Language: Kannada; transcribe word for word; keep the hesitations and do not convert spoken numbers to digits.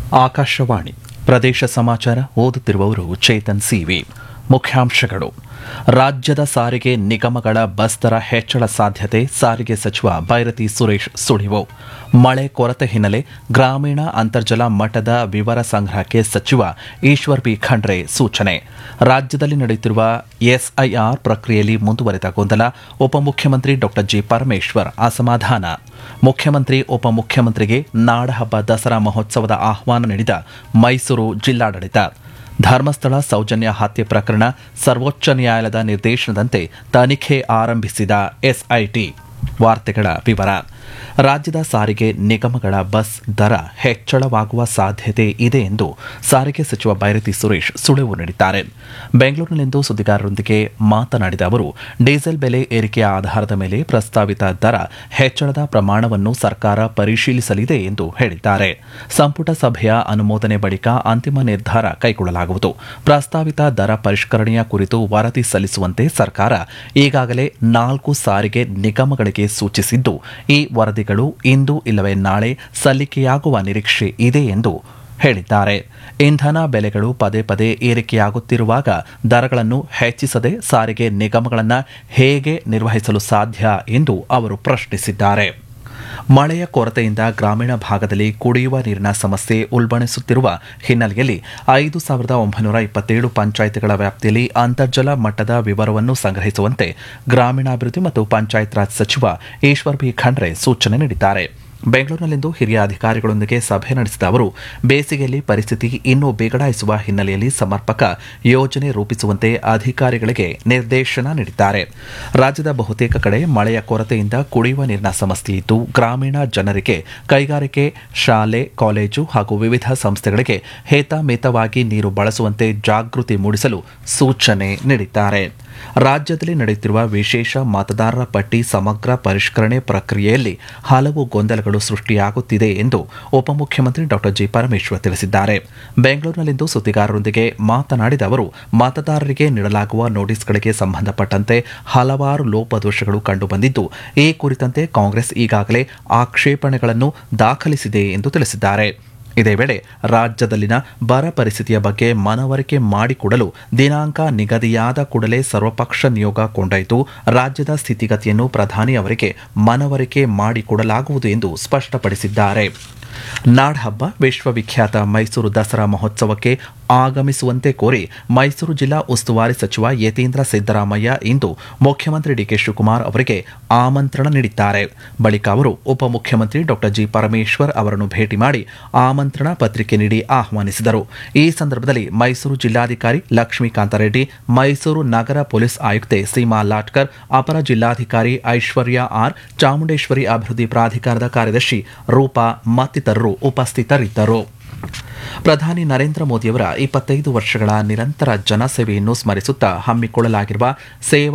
ಆಕಾಶವಾಣಿ ಪ್ರದೇಶ ಸಮಾಚಾರ ಓದುತ್ತಿರುವವರು ಚೇತನ್ ಸಿವಿ. ಮುಖ್ಯಾಂಶಗಳು: ರಾಜ್ಯದ ಸಾರಿಗೆ ನಿಗಮಗಳ ಬಸ್ ದರ ಹೆಚ್ಚಳ ಸಾಧ್ಯತೆ, ಸಾರಿಗೆ ಸಚಿವ ಬೈರತಿ ಸುರೇಶ್ ಸುಳಿವು. ಮಳೆ ಕೊರತೆ ಹಿನ್ನೆಲೆ ಗ್ರಾಮೀಣ ಅಂತರ್ಜಲ ಮಟ್ಟದ ವಿವರ ಸಂಗ್ರಹಕ್ಕೆ ಸಚಿವ ಈಶ್ವರ್ ಬಿ ಖಂಡ್ರೆ ಸೂಚನೆ. ರಾಜ್ಯದಲ್ಲಿ ನಡೆಯುತ್ತಿರುವ ಎಸ್ಐಆರ್ ಪ್ರಕ್ರಿಯೆಯಲ್ಲಿ ಮುಂದುವರೆದ ಗೊಂದಲ, ಉಪಮುಖ್ಯಮಂತ್ರಿ ಡಾ ಜಿ ಪರಮೇಶ್ವರ್ ಅಸಮಾಧಾನ. ಮುಖ್ಯಮಂತ್ರಿ ಉಪಮುಖ್ಯಮಂತ್ರಿಗೆ ನಾಡಹಬ್ಬ ದಸರಾ ಮಹೋತ್ಸವದ ಆಹ್ವಾನ ನೀಡಿದ ಮೈಸೂರು ಜಿಲ್ಲಾಡಳಿತ. ಧರ್ಮಸ್ಥಳ ಸೌಜನ್ಯ ಹತ್ಯೆ ಪ್ರಕರಣ ಸರ್ವೋಚ್ಚ ನ್ಯಾಯಾಲಯದ ನಿರ್ದೇಶನದಂತೆ ತನಿಖೆ ಆರಂಭಿಸಿದ ಎಸ್ಐಟಿ. ವಾರ್ತೆಗಳ ವಿವರ. ರಾಜ್ಯದ ಸಾರಿಗೆ ನಿಗಮಗಳ ಬಸ್ ದರ ಹೆಚ್ಚಳವಾಗುವ ಸಾಧ್ಯತೆ ಇದೆ ಎಂದು ಸಾರಿಗೆ ಸಚಿವ ಬೈರತಿ ಸುರೇಶ್ ಸುಳಿವು ನೀಡಿದ್ದಾರೆ. ಬೆಂಗಳೂರಿನಲ್ಲಿಂದು ಸುದ್ದಿಗಾರರೊಂದಿಗೆ ಮಾತನಾಡಿದ ಅವರು, ಡೀಸೆಲ್ ಬೆಲೆ ಏರಿಕೆಯ ಆಧಾರದ ಮೇಲೆ ಪ್ರಸ್ತಾವಿತ ದರ ಹೆಚ್ಚಳದ ಪ್ರಮಾಣವನ್ನು ಸರ್ಕಾರ ಪರಿಶೀಲಿಸಲಿದೆ ಎಂದು ಹೇಳಿದ್ದಾರೆ. ಸಂಪುಟ ಸಭೆಯ ಅನುಮೋದನೆ ಬಳಿಕ ಅಂತಿಮ ನಿರ್ಧಾರ ಕೈಗೊಳ್ಳಲಾಗುವುದು. ಪ್ರಸ್ತಾವಿತ ದರ ಪರಿಷ್ಕರಣೆಯ ಕುರಿತು ವರದಿ ಸಲ್ಲಿಸುವಂತೆ ಸರ್ಕಾರ ಈಗಾಗಲೇ ನಾಲ್ಕು ಸಾರಿಗೆ ನಿಗಮಗಳಿಗೆ ಸೂಚಿಸಿದ್ದು, ಈ ವರದಿಗಳು ಇಂದು ಇಲ್ಲವೇ ನಾಳೆ ಸಲ್ಲಿಕೆಯಾಗುವ ನಿರೀಕ್ಷೆ ಇದೆ ಎಂದು ಹೇಳಿದ್ದಾರೆ. ಇಂಧನ ಬೆಲೆಗಳು ಪದೇ ಪದೇ ಏರಿಕೆಯಾಗುತ್ತಿರುವಾಗ ದರಗಳನ್ನು ಹೆಚ್ಚಿಸದೆ ಸಾರಿಗೆ ನಿಗಮಗಳನ್ನು ಹೇಗೆ ನಿರ್ವಹಿಸಲು ಸಾಧ್ಯ ಎಂದು ಅವರು ಪ್ರಶ್ನಿಸಿದ್ದಾರೆ. ಮಳೆಯ ಕೊರತೆಯಿಂದ ಗ್ರಾಮೀಣ ಭಾಗದಲ್ಲಿ ಕುಡಿಯುವ ನೀರಿನ ಸಮಸ್ಯೆ ಉಲ್ಬಣಿಸುತ್ತಿರುವ ಹಿನ್ನೆಲೆಯಲ್ಲಿ ಐದು ಸಾವಿರದ ಒಂಬೈನೂರ ಇಪ್ಪತ್ತೇಳು ಪಂಚಾಯಿತಿಗಳ ವ್ಯಾಪ್ತಿಯಲ್ಲಿ ಅಂತರ್ಜಲ ಮಟ್ಟದ ವಿವರವನ್ನು ಸಂಗ್ರಹಿಸುವಂತೆ ಗ್ರಾಮೀಣಾಭಿವೃದ್ಧಿ ಮತ್ತು ಪಂಚಾಯತ್ ರಾಜ್ ಸಚಿವ ಈಶ್ವರ್ ಬಿ ಖಂಡ್ರೆ ಸೂಚನೆ ನೀಡಿದ್ದಾರೆ. ಬೆಂಗಳೂರಿನಲ್ಲಿಂದು ಹಿರಿಯ ಅಧಿಕಾರಿಗಳೊಂದಿಗೆ ಸಭೆ ನಡೆಸಿದ ಅವರು, ಬೇಸಿಗೆಯಲ್ಲಿ ಪರಿಸ್ಥಿತಿ ಇನ್ನೂ ಬಿಗಡಾಯಿಸುವ ಹಿನ್ನೆಲೆಯಲ್ಲಿ ಸಮರ್ಪಕ ಯೋಜನೆ ರೂಪಿಸುವಂತೆ ಅಧಿಕಾರಿಗಳಿಗೆ ನಿರ್ದೇಶನ ನೀಡಿದ್ದಾರೆ. ರಾಜ್ಯದ ಬಹುತೇಕ ಕಡೆ ಮಳೆಯ ಕೊರತೆಯಿಂದ ಕುಡಿಯುವ ನೀರಿನ ಸಮಸ್ಯೆ ಇದ್ದು, ಗ್ರಾಮೀಣ ಜನರಿಗೆ ಕೈಗಾರಿಕೆ, ಶಾಲೆ, ಕಾಲೇಜು ಹಾಗೂ ವಿವಿಧ ಸಂಸ್ಥೆಗಳಿಗೆ ಹೇತಮಿತವಾಗಿ ನೀರು ಬಳಸುವಂತೆ ಜಾಗೃತಿ ಮೂಡಿಸಲು ಸೂಚನೆ ನೀಡಿದ್ದಾರೆ. ರಾಜ್ಯದಲ್ಲಿ ನಡೆಯುತ್ತಿರುವ ವಿಶೇಷ ಮತದಾರರ ಪಟ್ಟಿ ಸಮಗ್ರ ಪರಿಷ್ಕರಣೆ ಪ್ರಕ್ರಿಯೆಯಲ್ಲಿ ಹಲವು ಗೊಂದಲಗಳು ಸೃಷ್ಟಿಯಾಗುತ್ತಿದೆ ಎಂದು ಉಪಮುಖ್ಯಮಂತ್ರಿ ಡಾ ಜಿ ಪರಮೇಶ್ವರ್ ತಿಳಿಸಿದ್ದಾರೆ. ಬೆಂಗಳೂರಿನಲ್ಲಿಂದು ಸುದ್ದಿಗಾರರೊಂದಿಗೆ ಮಾತನಾಡಿದ ಅವರು, ಮತದಾರರಿಗೆ ನೀಡಲಾಗುವ ನೋಟಿಸ್ಗಳಿಗೆ ಸಂಬಂಧಪಟ್ಟಂತೆ ಹಲವಾರು ಲೋಪದೋಷಗಳು ಕಂಡುಬಂದಿದ್ದು, ಈ ಕುರಿತಂತೆ ಕಾಂಗ್ರೆಸ್ ಈಗಾಗಲೇ ಆಕ್ಷೇಪಣೆಗಳನ್ನು ದಾಖಲಿಸಿದೆ ಎಂದು ತಿಳಿಸಿದ್ದಾರೆ. ಇದೇ ವೇಳೆ ರಾಜ್ಯದಲ್ಲಿನ ಬರ ಪರಿಸ್ಥಿತಿಯ ಬಗ್ಗೆ ಮನವರಿಕೆ ಮಾಡಿಕೊಡಲು ದಿನಾಂಕ ನಿಗದಿಯಾದ ಕೂಡಲೇ ಸರ್ವಪಕ್ಷ ನಿಯೋಗ ಕೊಂಡೊಯ್ದು ರಾಜ್ಯದ ಸ್ಥಿತಿಗತಿಯನ್ನು ಪ್ರಧಾನಿ ಅವರಿಗೆ ಮನವರಿಕೆ ಮಾಡಿಕೊಡಲಾಗುವುದು ಎಂದು ಸ್ಪಷ್ಟಪಡಿಸಿದ್ದಾರೆ. ನಾಡಹಬ್ಬ ವಿಶ್ವವಿಖ್ಯಾತ ಮೈಸೂರು ದಸರಾ ಮಹೋತ್ಸವಕ್ಕೆ ಆಗಮಿಸುವಂತೆ ಕೋರಿ ಮೈಸೂರು ಜಿಲ್ಲಾ ಉಸ್ತುವಾರಿ ಸಚಿವ ಯತೀಂದ್ರ ಸಿದ್ದರಾಮಯ್ಯ ಇಂದು ಮುಖ್ಯಮಂತ್ರಿ ಡಿಕೆ ಶಿವಕುಮಾರ್ ಅವರಿಗೆ ಆಮಂತ್ರಣ ನೀಡಿದ್ದಾರೆ. ಬಳಿಕ ಅವರು ಉಪಮುಖ್ಯಮಂತ್ರಿ ಡಾ ಜಿ ಪರಮೇಶ್ವರ್ ಅವರನ್ನು ಭೇಟಿ ಮಾಡಿ ಆಮಂತ್ರಣ ಪತ್ರಿಕೆ ನೀಡಿ ಆಹ್ವಾನಿಸಿದರು. ಈ ಸಂದರ್ಭದಲ್ಲಿ ಮೈಸೂರು ಜಿಲ್ಲಾಧಿಕಾರಿ ಲಕ್ಷ್ಮೀಕಾಂತ ರೆಡ್ಡಿ, ಮೈಸೂರು ನಗರ ಪೊಲೀಸ್ ಆಯುಕ್ತೆ ಸೀಮಾ ಲಾಟ್ಕರ್, ಅಪರ ಜಿಲ್ಲಾಧಿಕಾರಿ ಐಶ್ವರ್ಯ ಆರ್, ಚಾಮುಂಡೇಶ್ವರಿ ಅಭಿವೃದ್ಧಿ ಪ್ರಾಧಿಕಾರದ ಕಾರ್ಯದರ್ಶಿ ರೂಪಾ ಮತ್ತಿತರರು ಉಪಸ್ಥಿತರಿದ್ದರು. ಪ್ರಧಾನಿ ನರೇಂದ್ರ ಮೋದಿಯವರ ಇಪ್ಪತ್ತೈದು ವರ್ಷಗಳ ನಿರಂತರ ಜನಸೇವೆಯನ್ನು ಸ್ಮರಿಸುತ್ತಾ ಹಮ್ಮಿಕೊಳ್ಳಲಾಗಿರುವ ಸೇವಾ